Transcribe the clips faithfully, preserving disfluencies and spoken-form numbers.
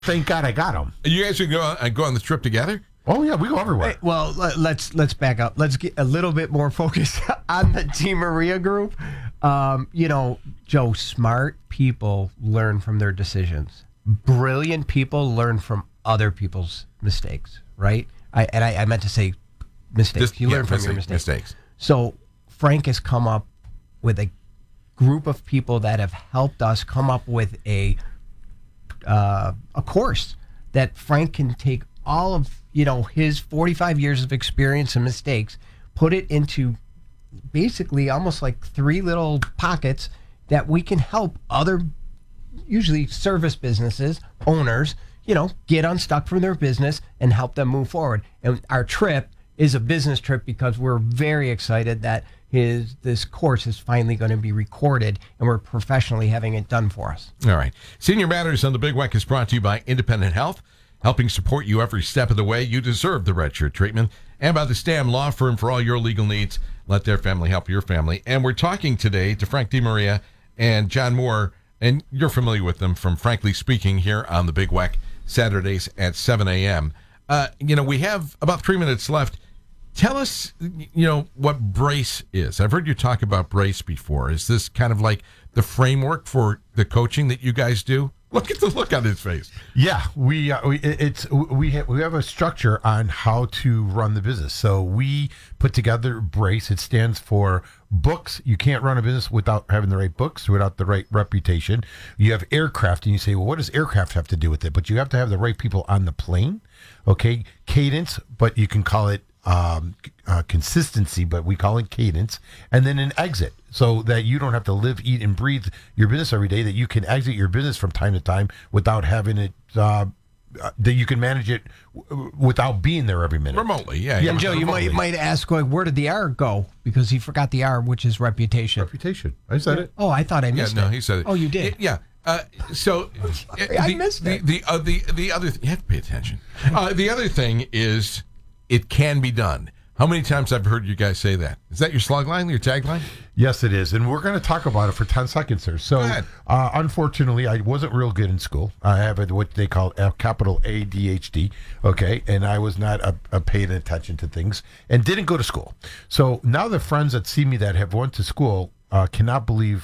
Thank God I got them. You guys should go on, go on the trip together? Oh, yeah, we go everywhere. Hey, well, let, let's let's back up. Let's get a little bit more focused on the Team Maria group. Um, you know, Joe, smart people learn from their decisions. Brilliant people learn from other people's mistakes, right? I and I, I meant to say mistakes. Just, you yeah, learn from mistake, your mistakes. mistakes. So Frank has come up with a group of people that have helped us come up with a uh, a course that Frank can take all of, you know, his forty-five years of experience and mistakes, put it into basically almost like three little pockets that we can help other, usually service businesses, owners, you know, get unstuck from their business and help them move forward. And our trip is a business trip because we're very excited that his this course is finally going to be recorded and we're professionally having it done for us. All right. Senior Matters on the Big Weck is brought to you by Independent Health, helping support you every step of the way. You deserve the red shirt treatment. And by the Stam Law Firm for all your legal needs. Let their family help your family. And we're talking today to Frank DeMaria and John Moore, and you're familiar with them from Frankly Speaking here on the Big Weck, Saturdays at seven a.m. Uh, you know, we have about three minutes left. Tell us, you know, what Brace is. I've heard you talk about Brace before. Is this kind of like the framework for the coaching that you guys do? Look at the look on his face. Yeah, we uh, we it's we have, we have a structure on how to run the business. So we put together Brace. It stands for books. You can't run a business without having the right books, without the right reputation. You have aircraft, and you say, well, what does aircraft have to do with it? But you have to have the right people on the plane. Okay, cadence, but you can call it um, uh, consistency, but we call it cadence, and then an exit, so that you don't have to live, eat, and breathe your business every day, that you can exit your business from time to time without having it, uh, that you can manage it w- without being there every minute. Remotely, yeah. And yeah, Joe, you remotely. might might ask, like, where did the R go? Because he forgot the R, which is reputation. Reputation. I said it. Oh, I thought I Yeah, missed no, it. he said it. Oh, you did? It- yeah. Uh, so uh, I the, missed the, it. The uh, the the other th- you have to pay attention. Uh, the other thing is it can be done. How many times I've heard you guys say that? Is that your slug line, your tagline? Yes, it is. And we're going to talk about it for ten seconds here. So, Go ahead. uh, unfortunately, I wasn't real good in school. I have a, what they call a capital A D H D, okay? And I was not a, a paying attention to things and didn't go to school. So now the friends that see me that have went to school uh, cannot believe,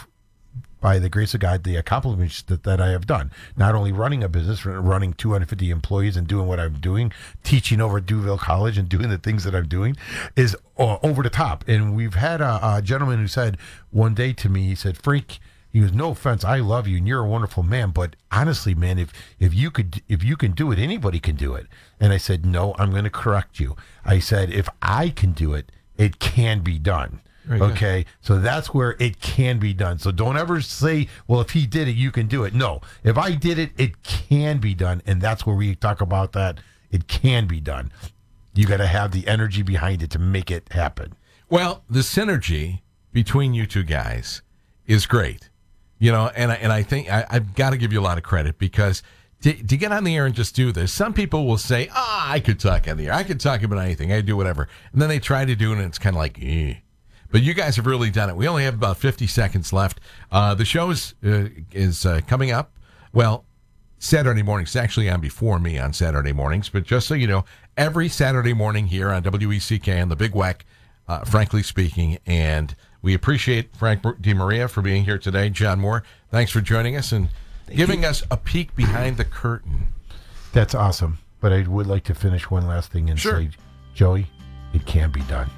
by the grace of God, the accomplishments that, that I have done. Not only running a business, running two hundred fifty employees and doing what I'm doing, teaching over at Duville College and doing the things that I'm doing is uh, over the top. And we've had a, a gentleman who said one day to me, he said, Frank, he goes, no offense, I love you and you're a wonderful man, but honestly, man, if if you could, if you can do it, anybody can do it. And I said, no, I'm going to correct you. I said, if I can do it, it can be done. Very good. Okay, so that's where it can be done. So don't ever say, well, if he did it, you can do it. No, if I did it, it can be done. And that's where we talk about that. It can be done. You got to have the energy behind it to make it happen. Well, the synergy between you two guys is great. You know, and I, and I think I, I've got to give you a lot of credit because to, to get on the air and just do this, some people will say, ah, I could talk on the air. I could talk about anything. I do whatever. And then they try to do it, and it's kind of like, eh. But you guys have really done it. We only have about fifty seconds left. Uh, the show is, uh, is uh, coming up, well, Saturday mornings. It's actually on before me on Saturday mornings. But just so you know, every Saturday morning here on W E C K on the Big Weck, uh, Frankly Speaking. And we appreciate Frank DeMaria for being here today. John Moore, thanks for joining us and Thank giving you. us a peek behind the curtain. That's awesome. But I would like to finish one last thing and sure. say, Joey, it can be done.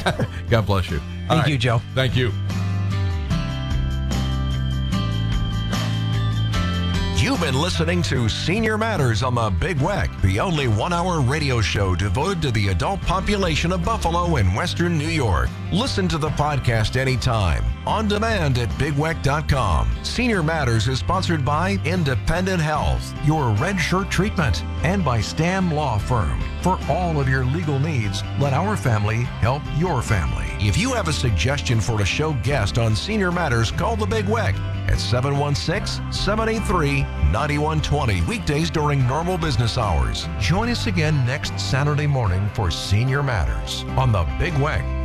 God bless you. Thank right. you, Joe. Thank you. You've been listening to Senior Matters on the Big Weck, the only one-hour radio show devoted to the adult population of Buffalo and Western New York. Listen to the podcast anytime, on demand at big weck dot com. Senior Matters is sponsored by Independent Health, your red shirt treatment, and by Stam Law Firm. For all of your legal needs, let our family help your family. If you have a suggestion for a show guest on Senior Matters, call the Big Weck at seven one six, seven eight three, nine one two zero, weekdays during normal business hours. Join us again next Saturday morning for Senior Matters on the Big Weck.